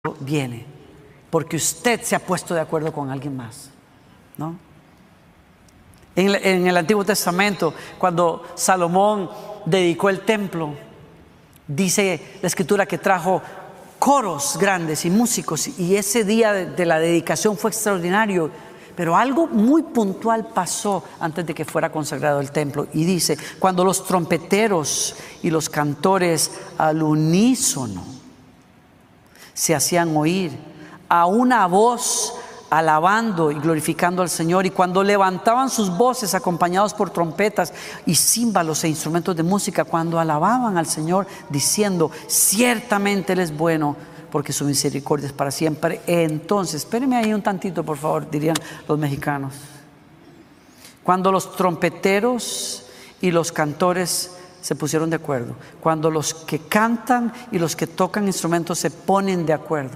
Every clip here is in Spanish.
viene porque usted se ha puesto de acuerdo con alguien más, ¿no? En el Antiguo Testamento, cuando Salomón dedicó el templo, dice la Escritura que trajo coros grandes y músicos, y ese día de la dedicación fue extraordinario. Pero algo muy puntual pasó antes de que fuera consagrado el templo, y dice: cuando los trompeteros y los cantores al unísono se hacían oír a una voz alabando y glorificando al Señor, y cuando levantaban sus voces acompañados por trompetas y címbalos e instrumentos de música, cuando alababan al Señor diciendo: ciertamente Él es bueno, porque su misericordia es para siempre. Entonces, espérenme ahí un tantito, por favor, dirían los mexicanos. Cuando los trompeteros y los cantores se pusieron de acuerdo, cuando los que cantan y los que tocan instrumentos se ponen de acuerdo.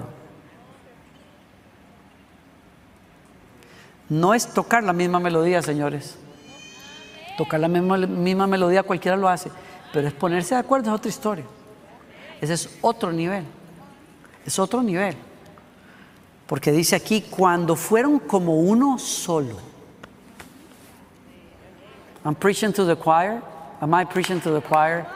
No es tocar la misma melodía, señores. Tocar la misma melodía cualquiera lo hace, pero es ponerse de acuerdo, es otra historia. Ese es otro nivel. Es otro nivel. Porque dice aquí: cuando fueron como uno solo. I'm preaching to the choir. Am I preaching to the choir?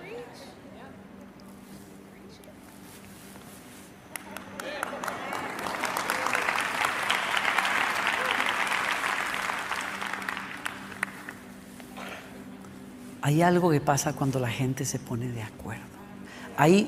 Hay algo que pasa cuando la gente se pone de acuerdo. Hay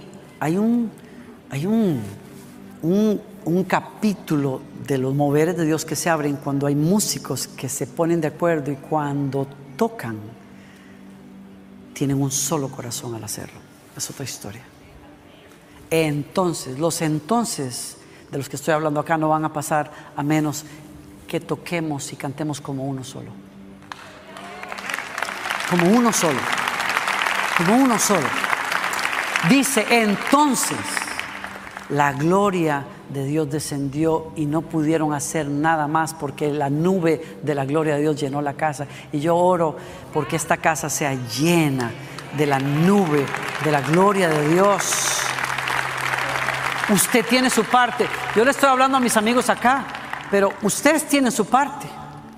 un capítulo de los moveres de Dios que se abren cuando hay músicos que se ponen de acuerdo, y cuando tocan tienen un solo corazón al hacerlo. Es otra historia. Entonces, los entonces de los que estoy hablando acá no van a pasar a menos que toquemos y cantemos como uno solo. Como uno solo. Como uno solo. Dice: entonces la gloria de Dios descendió y no pudieron hacer nada más, porque la nube de la gloria de Dios llenó la casa. Y yo oro porque esta casa sea llena de la nube de la gloria de Dios. Usted tiene su parte. Yo le estoy hablando a mis amigos acá, pero ustedes tienen su parte.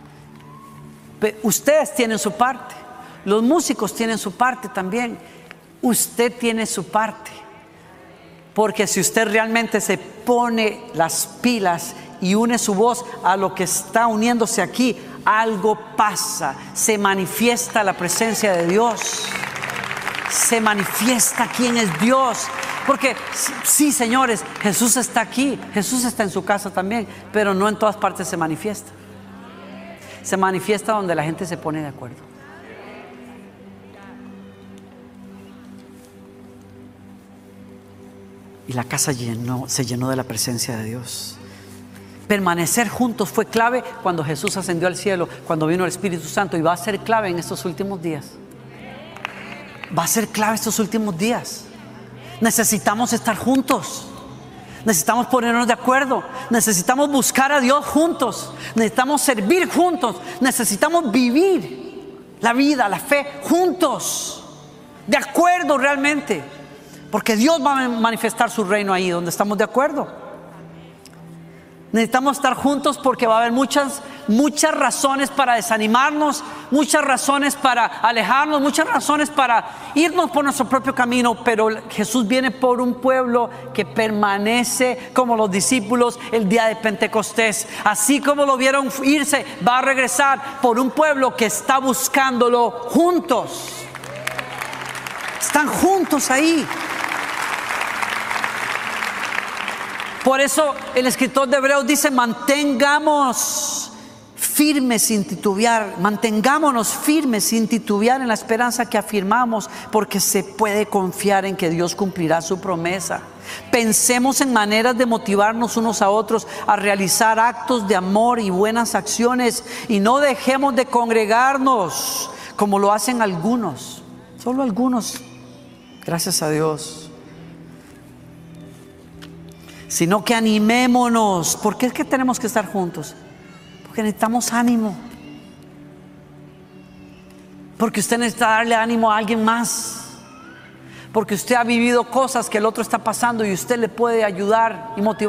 Ustedes tienen su parte. Los músicos tienen su parte también. Usted tiene su parte. Porque si usted realmente se pone las pilas y une su voz a lo que está uniéndose aquí, algo pasa. Se manifiesta la presencia de Dios. Se manifiesta quién es Dios. Porque sí, señores, Jesús está aquí. Jesús está en su casa también, pero no en todas partes se manifiesta. Se manifiesta donde la gente se pone de acuerdo. Y la casa se llenó de la presencia de Dios. Permanecer juntos fue clave cuando Jesús ascendió al cielo, cuando vino el Espíritu Santo, y va a ser clave en estos últimos días. Va a ser clave estos últimos días. Necesitamos estar juntos. Necesitamos ponernos de acuerdo. Necesitamos buscar a Dios juntos. Necesitamos servir juntos. Necesitamos vivir la vida, la fe juntos. De acuerdo realmente. Porque Dios va a manifestar su reino ahí donde estamos de acuerdo. Necesitamos estar juntos porque va a haber muchas razones para desanimarnos, muchas razones para alejarnos, muchas razones para irnos por nuestro propio camino. Pero Jesús viene por un pueblo que permanece como los discípulos el día de Pentecostés. Así como lo vieron irse, va a regresar por un pueblo que está buscándolo juntos. Están juntos ahí. Por eso el escritor de Hebreos dice: mantengámonos firmes sin titubear. Mantengámonos firmes sin titubear en la esperanza que afirmamos, porque se puede confiar en que Dios cumplirá su promesa. Pensemos en maneras de motivarnos unos a otros a realizar actos de amor y buenas acciones, y no dejemos de congregarnos como lo hacen algunos. Solo algunos, gracias a Dios. Sino que animémonos. ¿Por qué es que tenemos que estar juntos? Porque necesitamos ánimo. Porque usted necesita darle ánimo a alguien más. porque usted ha vivido cosas que el otro está pasando y usted le puede ayudar y motivar